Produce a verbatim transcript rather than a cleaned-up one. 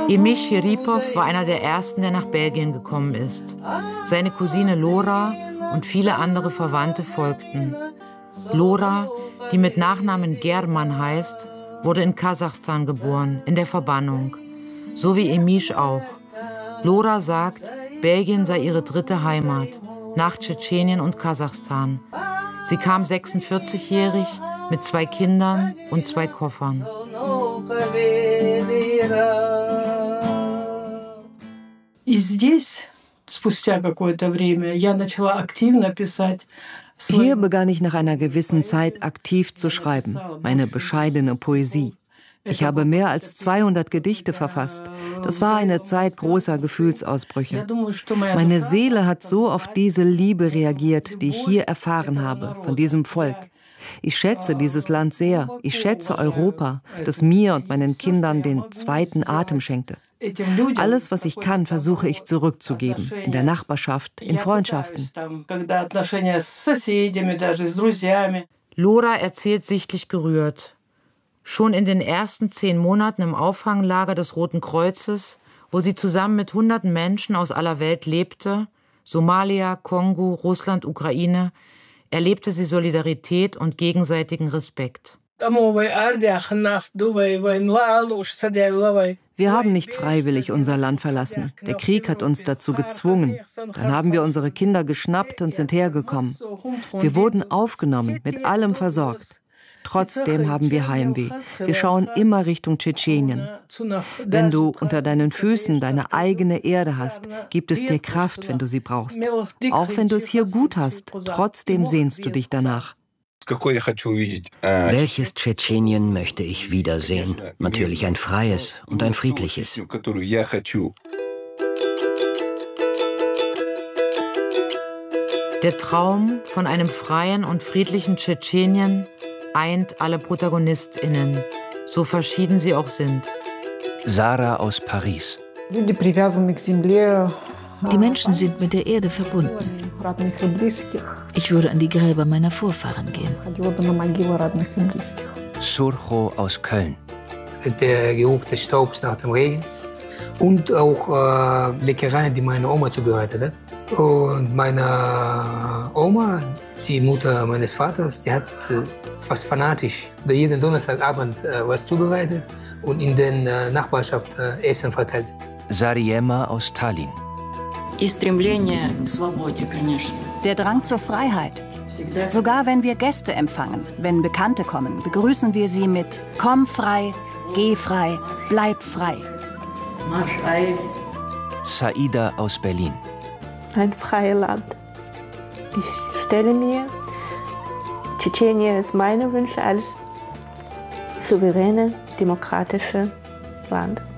Emil Schiripov war einer der ersten, der nach Belgien gekommen ist. Seine Cousine Lora und viele andere Verwandte folgten. Lora, die mit Nachnamen German heißt, wurde in Kasachstan geboren, in der Verbannung. So wie Emisch auch. Lora sagt, Belgien sei ihre dritte Heimat, nach Tschetschenien und Kasachstan. Sie kam sechsundvierzigjährig mit zwei Kindern und zwei Koffern. Hier begann ich nach einer gewissen Zeit aktiv zu schreiben, meine bescheidene Poesie. Ich habe mehr als zweihundert Gedichte verfasst. Das war eine Zeit großer Gefühlsausbrüche. Meine Seele hat so auf diese Liebe reagiert, die ich hier erfahren habe, von diesem Volk. Ich schätze dieses Land sehr. Ich schätze Europa, das mir und meinen Kindern den zweiten Atem schenkte. Alles, was ich kann, versuche ich zurückzugeben, in der Nachbarschaft, in Freundschaften. Lora erzählt sichtlich gerührt. Schon in den ersten zehn Monaten im Auffanglager des Roten Kreuzes, wo sie zusammen mit hunderten Menschen aus aller Welt lebte, Somalia, Kongo, Russland, Ukraine, erlebte sie Solidarität und gegenseitigen Respekt. Wir haben nicht freiwillig unser Land verlassen. Der Krieg hat uns dazu gezwungen. Dann haben wir unsere Kinder geschnappt und sind hergekommen. Wir wurden aufgenommen, mit allem versorgt. Trotzdem haben wir Heimweh. Wir schauen immer Richtung Tschetschenien. Wenn du unter deinen Füßen deine eigene Erde hast, gibt es dir Kraft, wenn du sie brauchst. Auch wenn du es hier gut hast, trotzdem sehnst du dich danach. Welches Tschetschenien möchte ich wiedersehen? Natürlich ein freies und ein friedliches. Der Traum von einem freien und friedlichen Tschetschenien eint alle ProtagonistInnen, so verschieden sie auch sind. Sarah aus Paris. Die Menschen sind mit der Erde verbunden. Ich würde an die Gräber meiner Vorfahren gehen. Surcho aus Köln. Der Geruch des Staubs nach dem Regen und auch äh, Leckereien, die meine Oma zubereitet hat. Und meine Oma, die Mutter meines Vaters, die hat äh, fast fanatisch jeden Donnerstagabend äh, was zubereitet und in der äh, Nachbarschaft äh, Essen verteilt. Sariema aus Tallinn. Der Drang zur Freiheit. Sogar wenn wir Gäste empfangen, wenn Bekannte kommen, begrüßen wir sie mit Komm frei, geh frei, bleib frei. Saida aus Berlin. Ein freies Land. Ich stelle mir Tschetschenien als meine Wünsche als souveräne, demokratische Land.